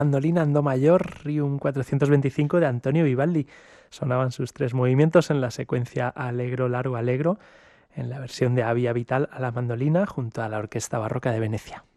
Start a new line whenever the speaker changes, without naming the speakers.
mandolina en do mayor y un 425 de Antonio Vivaldi. Sonaban sus tres movimientos en la secuencia Allegro, Largo, Allegro, en la versión de Avia Vital a la mandolina junto a la Orquesta Barroca de Venecia.